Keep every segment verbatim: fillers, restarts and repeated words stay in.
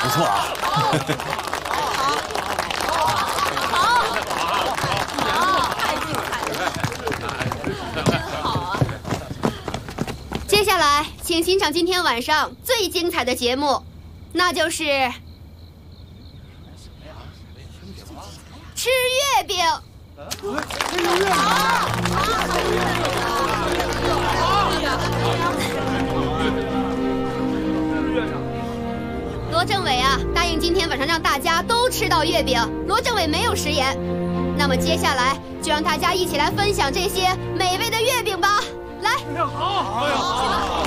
不错啊。 接下来，请欣赏今天晚上最精彩的节目，那就是吃月饼。罗政委啊，答应今天晚上让大家都吃到月饼。罗政委没有食言，那么接下来就让大家一起来分享这些美味的月饼吧。来， 好，好，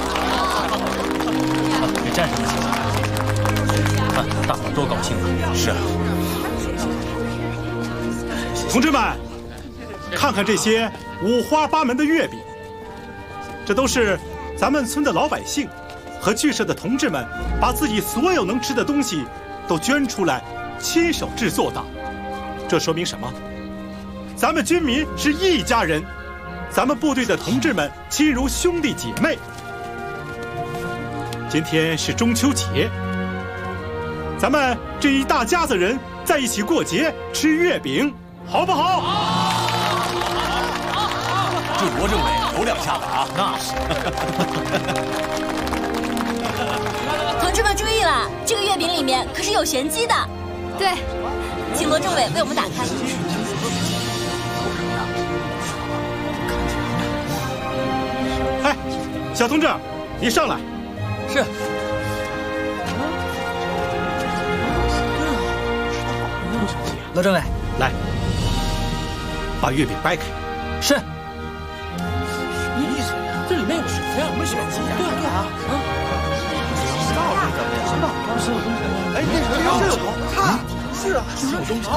别站着一起，看大伙多高兴啊！ 是。同志们，看看这些五花八门的月饼，这都是咱们村的老百姓和剧社的同志们把自己所有能吃的东西都捐出来，亲手制作的。这说明什么？咱们军民是一家人，咱们部队的同志们亲如兄弟姐妹。今天是中秋节，咱们这一大家子人在一起过节，吃月饼，好不好？ 这罗政委有两下子啊！ 那是。 同志们注意了，这个月饼里面可是有玄机的。 对， 请罗政委为我们打开。 哎，小同志，你上来。 是。罗政委， 来，把月饼掰开。 是。 什么意思呀？这里面有什么呀？什么玄机呀？对啊，对啊。啊！什么？是有东西。哎，那是这有看。是啊，是有东西。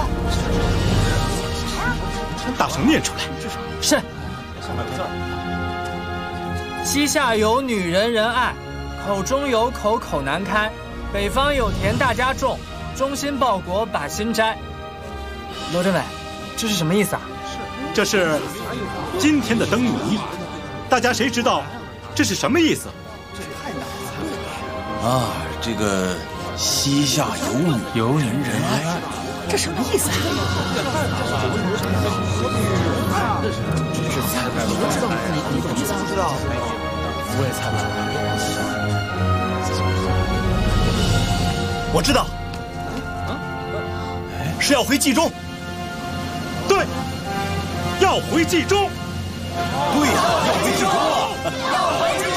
大声念出来。 是。 上面有字儿。 膝下有女人人爱，口中有口口难开。北方有田大家种，忠心报国把心摘。罗政委，这是什么意思啊？ 这是今天的灯谜，大家谁知道这是什么意思？ 啊，这个膝下有女有女人爱， 这什么意思啊？ 这是猜不出来，你你怎么不知道？我也猜不出来。 我知道，是要回冀中。对，要回冀中。 对呀，要回冀中啊！ 要回冀